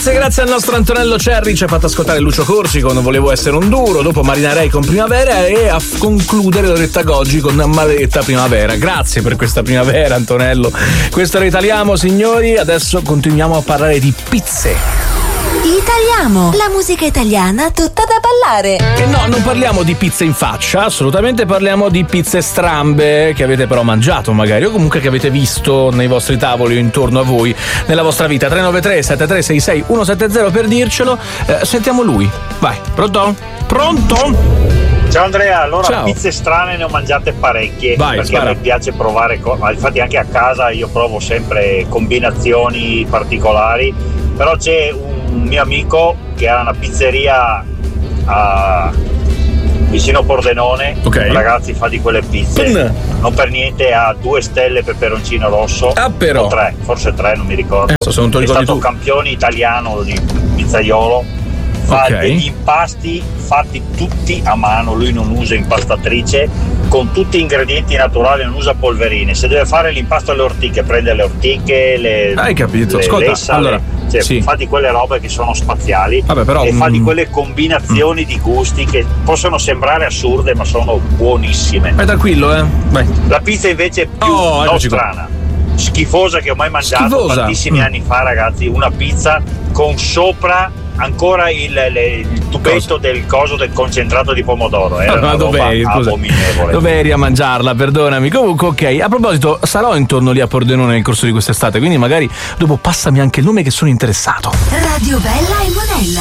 Grazie al nostro Antonello Cerri, ci ha fatto ascoltare Lucio Corsi con Volevo essere un duro, dopo Marina Rei con Primavera e a concludere Loretta Goggi con Maledetta Primavera. Grazie per questa primavera, Antonello. Questo era Italiamo, signori, adesso continuiamo a parlare di pizze. Italiamo, la musica italiana tutta da ballare. E no, non parliamo di pizze in faccia, assolutamente parliamo di pizze strambe che avete però mangiato magari o comunque che avete visto nei vostri tavoli o intorno a voi nella vostra vita. 393 7366 170 per dircelo. Sentiamo lui. Vai, pronto? Pronto? Ciao Andrea, allora Ciao. Pizze strane ne ho mangiate parecchie. Vai, perché spara. a me piace provare, infatti anche a casa io provo sempre combinazioni particolari, però c'è un mio amico che ha una pizzeria vicino Pordenone, Ok. ragazzi, fa di quelle pizze, non per niente ha 2 stelle peperoncino rosso, Ah, però. o 3, forse 3, non mi ricordo. Se non te lo È ricordi stato tu. campione italiano di pizzaiolo, fa Ok. degli impasti fatti tutti a mano, lui non usa impastatrice, con tutti ingredienti naturali, non usa polverine. Se deve fare l'impasto alle ortiche, prende le ortiche, Hai capito? le Ascolta, lessa, allora, cioè, sì. fa di quelle robe che sono spaziali. Vabbè, però, e fa di quelle combinazioni di gusti che possono sembrare assurde ma sono buonissime. Vai tranquillo, vai. La pizza invece è più Oh, non eccoci qua. strana, schifosa, che ho mai mangiato Schifosa? tantissimi anni fa, ragazzi. Una pizza con sopra ancora il tubetto del concentrato di pomodoro. Era Ma una dov'eri? roba Scusa. abominevole. Dov'eri a mangiarla? Perdonami. Comunque, ok. A proposito, sarò intorno lì a Pordenone nel corso di quest'estate, quindi magari dopo passami anche il nome che sono interessato. Radio Bella e Monella.